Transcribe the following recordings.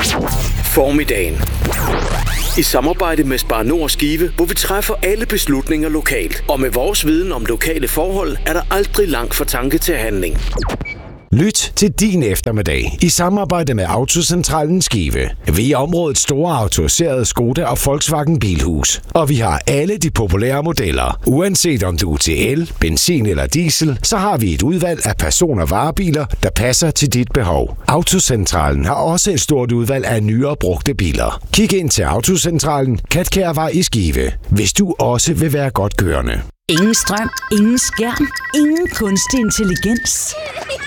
Formiddagen. I samarbejde med Spar Nord Skive, hvor vi træffer alle beslutninger lokalt. Og med vores viden om lokale forhold, er der aldrig langt fra tanke til handling. Lyt til din eftermiddag i samarbejde med Autocentralen Skive. Vi er områdets store autoriserede Skoda og Volkswagen bilhus. Og vi har alle de populære modeller. Uanset om du er til el, benzin eller diesel, så har vi et udvalg af person- og varebiler, der passer til dit behov. Autocentralen har også et stort udvalg af nye og brugte biler. Kig ind til Autocentralen, Katkærvej i Skive, hvis du også vil være godt kørende. Ingen strøm, ingen skærm, ingen kunstig intelligens.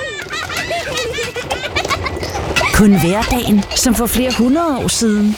Kun hverdagen, som for flere hundrede år siden.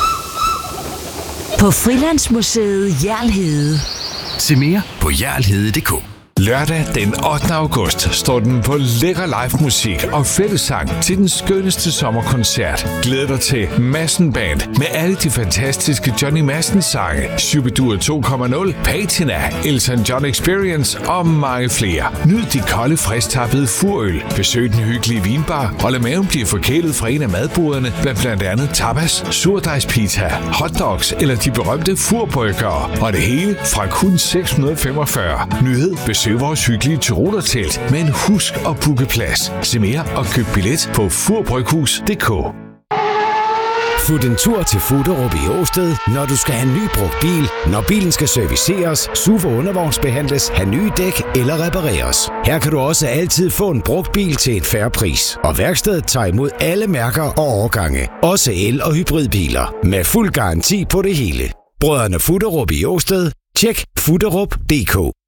På Frilandsmuseet Hjerl. Se mere på hjerlhede.dk. Lørdag den 8. august står den på lækker live musik og fællessang til den skønneste sommerkoncert. Glæd dig til Madsen Band med alle de fantastiske Johnny Madsen sange, Shubidua 2.0, Patina, Elton John Experience og mange flere. Nyd de kolde, frisktappede furøl, besøg den hyggelige vinbar og lad maven blive forkælet fra en af madboderne med blandt andet tapas, surdejspizza, hotdogs eller de berømte furbrygere. Og det hele fra kun 645. Nyhed, besøg vores hyggelige Tyrolertelt, men husk at booke plads. Se mere og køb billet på furbryghus.dk. Fut en tur til Fuderup i Åsted, når du skal have en ny brugt bil, når bilen skal serviceres, SUV og undervognsbehandles, have nye dæk eller repareres. Her kan du også altid få en brugt bil til et fair pris. Og værkstedet tager imod alle mærker og årgange. Også el- og hybridbiler. Med fuld garanti på det hele. Brødrene Fuderup i Åsted. Tjek fuderup.dk.